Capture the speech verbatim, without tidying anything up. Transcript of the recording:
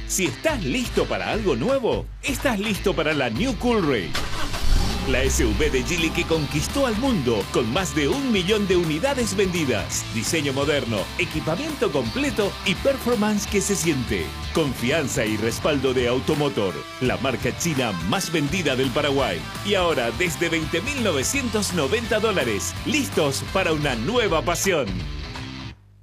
Si estás listo para algo nuevo, estás listo para la New Coolray. La S U V de Geely que conquistó al mundo con más de un millón de unidades vendidas. Diseño moderno, equipamiento completo y performance que se siente. Confianza y respaldo de Automotor, la marca china más vendida del Paraguay. Y ahora desde veinte mil novecientos noventa dólares, listos para una nueva pasión.